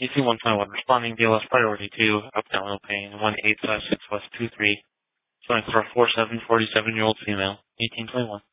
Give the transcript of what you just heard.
EC121 responding BLS priority to abdominal pain 18/6 West 23, showing for a 4747-year-old female, 1821.